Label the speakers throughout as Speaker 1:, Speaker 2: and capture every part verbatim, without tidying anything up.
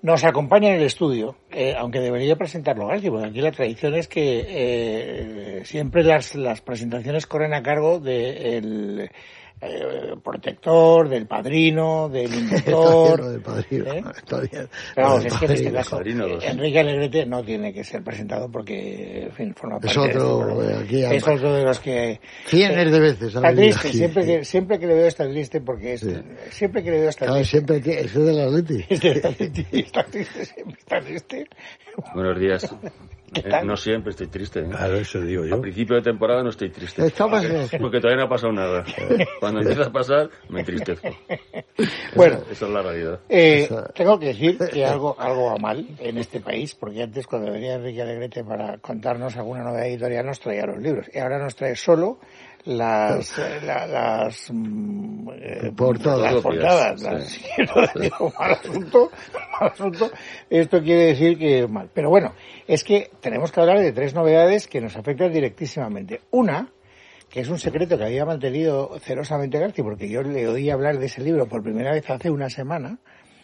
Speaker 1: Nos acompaña en el estudio, eh, aunque debería presentarlo García, porque aquí la tradición es que eh, siempre las, las presentaciones corren a cargo del eh, protector, del padrino, del inventor.
Speaker 2: Del padrino,
Speaker 1: ¿eh?
Speaker 2: Está bien.
Speaker 1: Pero vamos,
Speaker 2: Del
Speaker 1: es que en este
Speaker 2: padrino.
Speaker 1: caso
Speaker 3: Padrino, sí.
Speaker 1: Enrique Alegrete no tiene que ser presentado porque, en fin, forma parte
Speaker 2: Es
Speaker 1: de este
Speaker 2: otro,
Speaker 1: programa.
Speaker 2: eh, aquí
Speaker 1: Es otro de los que...
Speaker 2: Cienes de veces. ha
Speaker 1: Está
Speaker 2: venido
Speaker 1: triste,
Speaker 2: aquí.
Speaker 1: siempre que, siempre que le veo está triste porque es,
Speaker 2: Sí.
Speaker 1: siempre que le veo está
Speaker 2: Claro,
Speaker 1: triste.
Speaker 2: siempre que es del Atleti.
Speaker 1: Está triste, está triste, siempre está triste.
Speaker 3: Buenos días.
Speaker 1: ¿Qué
Speaker 3: Eh,
Speaker 1: tal?
Speaker 3: no siempre estoy triste. ¿eh?
Speaker 4: Claro, eso digo
Speaker 3: A
Speaker 4: yo.
Speaker 3: principio de temporada no estoy triste.
Speaker 2: Está pasando.
Speaker 3: Porque todavía no ha pasado nada. Cuando empieza a pasar, me entristezco.
Speaker 1: Bueno,
Speaker 3: Esa es la realidad.
Speaker 1: eh, tengo que decir que algo, algo va mal en este país, porque antes cuando venía Enrique Alegrete para contarnos alguna novedad editorial nos traía los libros, y ahora nos trae solo las eh, la, las mm, eh,
Speaker 2: Portadas.
Speaker 1: las portadas.
Speaker 3: Sí.
Speaker 1: Las, no digo, mal asunto, mal asunto. Esto quiere decir que mal. Pero bueno, es que tenemos que hablar de tres novedades que nos afectan directísimamente. Una, que es un secreto que había mantenido celosamente García, porque yo le oí hablar de ese libro por primera vez hace una semana,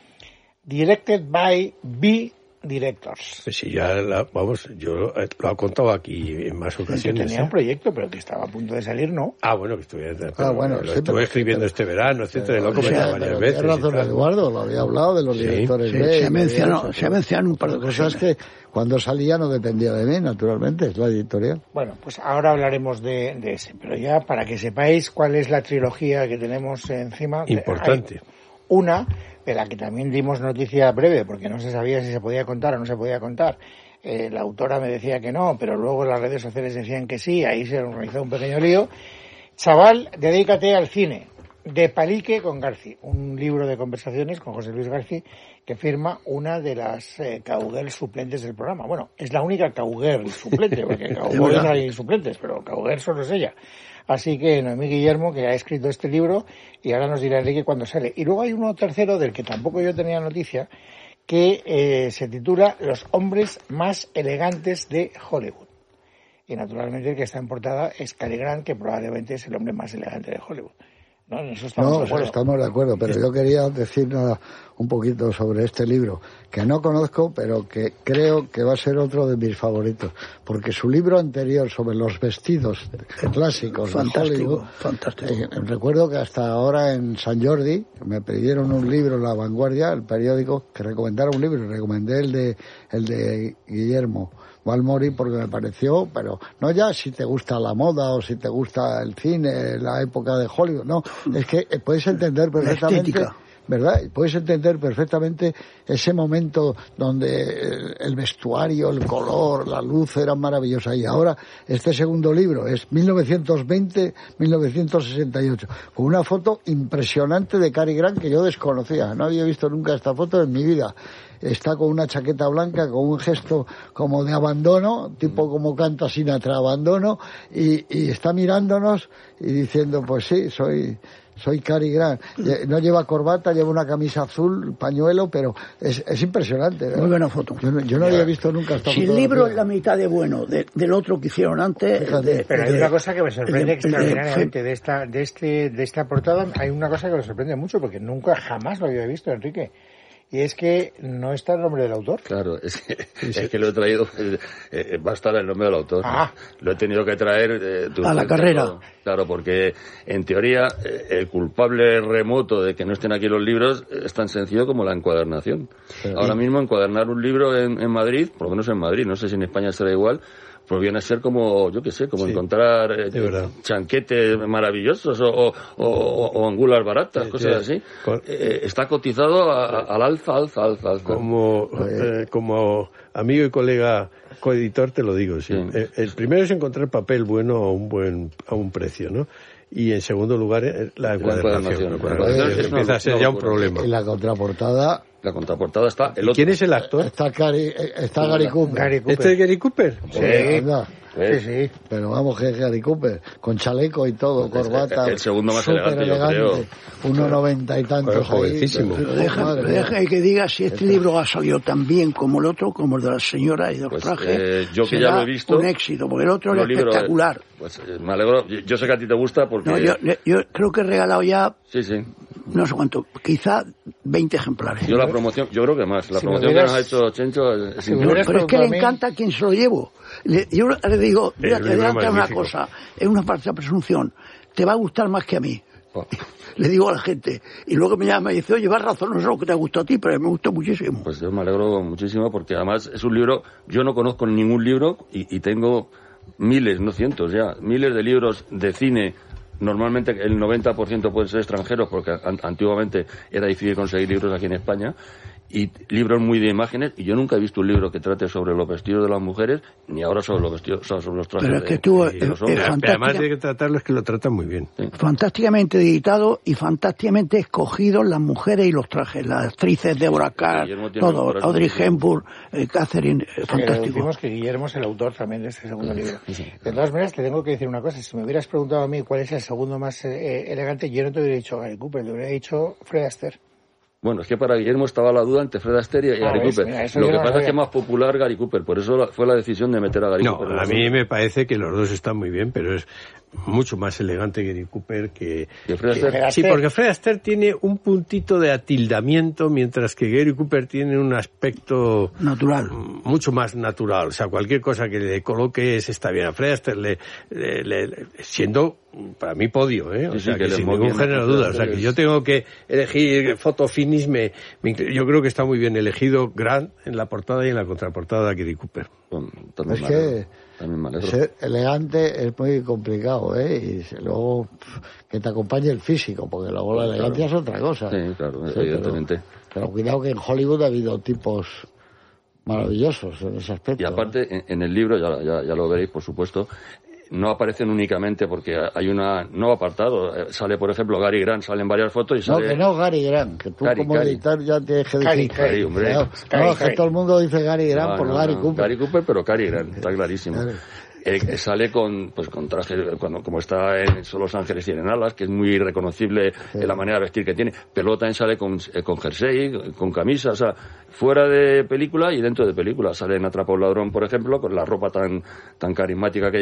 Speaker 1: Directed by B Directors.
Speaker 4: Pues sí, ya, la- vamos, yo eh, lo he contado aquí en más
Speaker 1: Que
Speaker 4: ocasiones.
Speaker 1: tenía
Speaker 4: ¿eh?
Speaker 1: un proyecto, pero que estaba a punto de salir, ¿no?
Speaker 4: Ah, bueno, que estuve, pero
Speaker 2: Ah, bueno,
Speaker 4: lo
Speaker 2: sí,
Speaker 4: estuve
Speaker 2: pero-
Speaker 4: escribiendo este verano, etcétera, y lo he
Speaker 2: O sea,
Speaker 4: comentado
Speaker 2: pero
Speaker 4: varias
Speaker 2: tienes
Speaker 4: veces. y
Speaker 2: razón,
Speaker 4: tal.
Speaker 2: Eduardo, lo había hablado de los
Speaker 4: Sí,
Speaker 2: directores
Speaker 5: sí,
Speaker 2: B.
Speaker 5: se ha
Speaker 2: y de
Speaker 5: mencionado-
Speaker 2: eso,
Speaker 5: se ha mencionado un par de
Speaker 2: cosas que cuando salía no dependía de mí, naturalmente, es la editorial.
Speaker 1: Bueno, pues ahora hablaremos de, de ese, pero ya para que sepáis cuál es la trilogía que tenemos encima.
Speaker 4: Importante.
Speaker 1: Hay una, de la que también dimos noticia breve, porque no se sabía si se podía contar o no se podía contar. Eh, la autora me decía que no, pero luego las redes sociales decían que sí, ahí se organizó un pequeño lío. Chaval, dedícate al cine, de Palique con Garci, un libro de conversaciones con José Luis Garci, que firma una de las eh, cowgirls suplentes del programa. Bueno, es la única cowgirl suplente, porque cowboys no hay suplentes, pero cowgirl solo es ella. Así que Noemí Guillermo, que ha escrito este libro, y ahora nos dirá Enrique cuándo sale. Y luego hay uno tercero del que tampoco yo tenía noticia, que eh, se titula Los hombres más elegantes de Hollywood. Y naturalmente el que está en portada es Cary Grant, que probablemente es el hombre más elegante de Hollywood. ¿No? En eso estamos
Speaker 2: No,
Speaker 1: de acuerdo.
Speaker 2: estamos de acuerdo, pero yo quería decir nada un poquito sobre este libro, que no conozco, pero que creo que va a ser otro de mis favoritos, porque su libro anterior sobre los vestidos clásicos de
Speaker 5: Fantástico,
Speaker 2: Hollywood,
Speaker 5: fantástico.
Speaker 2: eh, recuerdo que hasta ahora en San Jordi me pidieron un libro en La Vanguardia, el periódico, que recomendara un libro, y recomendé el de, el de Guillermo Balmori porque me pareció, pero no ya si te gusta la moda o si te gusta el cine, la época de Hollywood, no, es que eh, puedes entender perfectamente,
Speaker 5: estética.
Speaker 2: ¿verdad? Puedes entender perfectamente ese momento donde el, el vestuario, el color, la luz eran maravillosas, y ahora este segundo libro es mil novecientos veinte a mil novecientos sesenta y ocho, con una foto impresionante de Cary Grant que yo desconocía, no había visto nunca esta foto en mi vida. Está con una chaqueta blanca, con un gesto como de abandono, tipo como canta Sinatra, abandono, y, y está mirándonos y diciendo, pues sí, soy soy Cary Grant. No lleva corbata, lleva una camisa azul, pañuelo, pero es, es impresionante, ¿no?
Speaker 5: Muy buena foto.
Speaker 2: Yo no, yo no había visto nunca esta
Speaker 5: Si
Speaker 2: foto.
Speaker 5: el libro es la mitad de bueno de- del otro que hicieron antes...
Speaker 2: Fíjate.
Speaker 5: de-
Speaker 1: Pero hay
Speaker 5: de-
Speaker 1: una cosa que me sorprende
Speaker 5: de- de-
Speaker 1: extraordinariamente de esta, de este, de esta portada, hay una cosa que me sorprende mucho porque nunca jamás lo había visto, Enrique. Y es que no está el nombre del autor.
Speaker 3: Claro, es que, es que lo he traído, eh, eh, va a estar el nombre del autor.
Speaker 1: Ah.
Speaker 3: Lo he tenido que traer... eh, de
Speaker 5: A la
Speaker 3: urgencia,
Speaker 5: carrera.
Speaker 3: Claro, claro, porque en teoría eh, el culpable remoto de que no estén aquí los libros es tan sencillo como la encuadernación. Ahora mismo encuadernar un libro en, en Madrid, por lo menos en Madrid, no sé si en España será igual, pues viene a ser como, yo qué sé, como
Speaker 4: Sí,
Speaker 3: encontrar eh,
Speaker 4: de verdad.
Speaker 3: chanquetes maravillosos o, o, o, o angulas baratas,
Speaker 4: Sí,
Speaker 3: cosas
Speaker 4: sí.
Speaker 3: así.
Speaker 4: Con-
Speaker 3: Eh, está cotizado a- a- al alza, alza, alza, alza.
Speaker 4: Como, eh, como amigo y colega coeditor te lo digo, sí.
Speaker 3: Sí.
Speaker 4: Eh, el primero es encontrar papel bueno a un buen a un precio, ¿no? Y en segundo lugar eh, la encuadernación.
Speaker 3: encuadernación.
Speaker 4: Claro,
Speaker 3: La encuadernación
Speaker 4: eh,
Speaker 3: es una
Speaker 4: empieza a ser
Speaker 3: locura.
Speaker 4: ya un problema.
Speaker 2: Y la contraportada,
Speaker 3: La contraportada está el otro.
Speaker 4: ¿Quién es el actor?
Speaker 2: está Cary, está Gary Cooper.
Speaker 1: Gary Cooper.
Speaker 4: ¿Este es Gary Cooper?
Speaker 1: Sí.
Speaker 2: Anda.
Speaker 1: Sí, sí.
Speaker 2: Pero vamos, que es Gary Cooper, con chaleco y todo,
Speaker 3: Es
Speaker 2: corbata.
Speaker 3: el segundo más
Speaker 2: súper
Speaker 3: elegante, yo creo.
Speaker 2: uno noventa y tantos
Speaker 4: Pero jovencísimo.
Speaker 2: ahí.
Speaker 5: Pero deja,
Speaker 2: Madre
Speaker 5: pero deja
Speaker 2: mía.
Speaker 5: que diga si este libro ha salido tan bien como el otro, como el de la señora y de los
Speaker 3: Pues,
Speaker 5: trajes.
Speaker 3: eh, yo que
Speaker 5: será
Speaker 3: ya lo he visto,
Speaker 5: un éxito, porque el otro era
Speaker 3: los libros,
Speaker 5: espectacular.
Speaker 3: eh, Pues eh, me alegro. Yo, yo sé que a ti te gusta porque...
Speaker 5: No, yo, yo creo que he regalado ya
Speaker 3: Sí, sí.
Speaker 5: no sé cuánto, quizá veinte ejemplares.
Speaker 3: Yo la promoción, yo creo que más. La
Speaker 1: si
Speaker 3: promoción
Speaker 1: hubieras,
Speaker 3: que nos ha hecho Chencho es
Speaker 1: si
Speaker 3: increíble.
Speaker 5: Pero es que le encanta a quien se lo llevo. Le, yo le digo, mira, te voy a dar una cosa, es una falsa presunción, te va a gustar más que a mí.
Speaker 3: Oh.
Speaker 5: Le digo a la gente, y luego me llama y dice, oye, vas razón, no sé lo que te ha gustado a ti, pero me gustó muchísimo.
Speaker 3: Pues yo me alegro muchísimo porque además es un libro, yo no conozco ningún libro y, y tengo miles, no cientos ya, miles de libros de cine. Normalmente el noventa por ciento pueden ser extranjeros porque an- antiguamente era difícil conseguir libros aquí en España, y libros muy de imágenes, y yo nunca he visto un libro que trate sobre los vestidos de las mujeres, ni ahora sobre los vestidos, sobre los trajes
Speaker 5: Pero es
Speaker 3: de,
Speaker 5: que estuvo,
Speaker 3: de los
Speaker 5: es,
Speaker 3: hombres.
Speaker 5: es
Speaker 4: Además
Speaker 5: fantástica,
Speaker 4: de que tratarlo es que lo tratan muy bien.
Speaker 3: Sí.
Speaker 5: fantásticamente editado y fantásticamente escogidos las mujeres y los trajes, las actrices, Deborah Carr,
Speaker 3: Guillermo tiene
Speaker 5: todo,
Speaker 3: mejores
Speaker 5: Audrey
Speaker 3: actrices.
Speaker 5: Hepburn, eh, Catherine, eh,
Speaker 1: Que
Speaker 5: fantástico.
Speaker 1: decimos que Guillermo es el autor también de este segundo libro. De todas maneras, te tengo que decir una cosa. Si me hubieras preguntado a mí cuál es el segundo más eh, elegante, yo no te hubiera dicho Gary Cooper, te hubiera dicho Fred Astaire.
Speaker 3: Bueno, es que para Guillermo estaba la duda entre Fred Astaire y
Speaker 1: Ah,
Speaker 3: Gary
Speaker 1: ves,
Speaker 3: Cooper.
Speaker 1: mira, eso
Speaker 3: Lo
Speaker 1: yo
Speaker 3: que
Speaker 1: no
Speaker 3: pasa
Speaker 1: sabía.
Speaker 3: es que es más popular Gary Cooper, por eso la- fue la decisión de meter a Gary
Speaker 4: No,
Speaker 3: Cooper. en
Speaker 4: a
Speaker 3: la
Speaker 4: mí
Speaker 3: serie.
Speaker 4: me parece que los dos están muy bien, pero es mucho más elegante Gary Cooper que...
Speaker 3: ¿Y Fred
Speaker 1: Fred
Speaker 3: Astaire?
Speaker 4: Sí,
Speaker 1: Astaire.
Speaker 4: porque Fred Astaire tiene un puntito de atildamiento, mientras que Gary Cooper tiene un aspecto
Speaker 5: Natural.
Speaker 4: mucho más natural. O sea, cualquier cosa que le coloques está bien. A Fred Astaire le, le- le- le- siendo para mí podio, ¿eh? O
Speaker 3: Sí, sí,
Speaker 4: sea,
Speaker 3: que
Speaker 4: que
Speaker 3: le
Speaker 4: sin
Speaker 3: muy
Speaker 4: ningún
Speaker 3: bien,
Speaker 4: género de
Speaker 3: Fred
Speaker 4: duda. O sea,
Speaker 3: Astaire
Speaker 4: que
Speaker 3: es-
Speaker 4: yo tengo que elegir foto finish, me, me inclino. Yo creo que está muy bien elegido Grant en la portada y en la contraportada de Gary Cooper.
Speaker 3: Bueno, también
Speaker 2: Es
Speaker 3: me
Speaker 2: que
Speaker 3: alegro, también me alegro.
Speaker 2: ser elegante es muy complicado, ¿eh? Y se- luego pf, que te acompañe el físico, porque luego la
Speaker 3: Claro.
Speaker 2: elegancia es otra cosa.
Speaker 3: Sí, claro,
Speaker 2: Sí,
Speaker 3: evidentemente.
Speaker 2: Pero, pero cuidado que en Hollywood ha habido tipos maravillosos en ese aspecto.
Speaker 3: Y aparte, en, en el libro, ya, ya, ya lo veréis, por supuesto, no aparecen únicamente porque hay una nuevo apartado. Eh, Sale, por ejemplo, Gary Grant, salen varias fotos y
Speaker 2: No,
Speaker 3: sale...
Speaker 2: que no Gary Grant, que tú
Speaker 3: Gary,
Speaker 2: como
Speaker 3: Gary.
Speaker 2: editor ya tienes que
Speaker 1: Gary,
Speaker 2: decir...
Speaker 1: Gary,
Speaker 3: hombre.
Speaker 2: Claro,
Speaker 1: Gary,
Speaker 2: no, es que
Speaker 1: Gary.
Speaker 2: todo el mundo dice Gary Grant
Speaker 3: No,
Speaker 2: por
Speaker 3: no,
Speaker 2: Gary
Speaker 3: no.
Speaker 2: Cooper.
Speaker 3: Gary Cooper, pero Gary Grant, está clarísimo.
Speaker 2: Claro.
Speaker 3: Eh, que sale con pues con traje, cuando como está en Solo los ángeles tienen alas, que es muy reconocible en la manera de vestir que tiene, pero luego también sale con, eh, con jersey, con camisa, o sea, fuera de película y dentro de película. Sale en Atrapa a un ladrón, por ejemplo, con la ropa tan tan carismática que